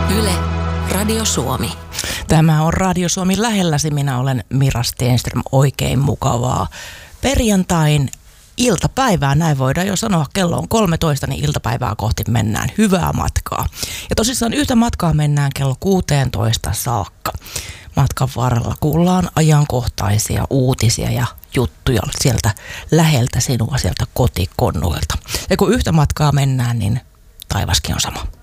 Yle, Radio Suomi. Tämä on Radio Suomi lähelläsi. Minä olen Mira Stenström. Oikein mukavaa perjantain iltapäivää. Näin voidaan jo sanoa. Kello on 13, niin iltapäivää kohti mennään. Hyvää matkaa. Ja tosissaan yhtä matkaa mennään kello 16 saakka. Matkan varrella kuullaan ajankohtaisia uutisia ja juttuja sieltä läheltä sinua, sieltä kotikonnuilta. Ja kun yhtä matkaa mennään, niin taivaskin on sama.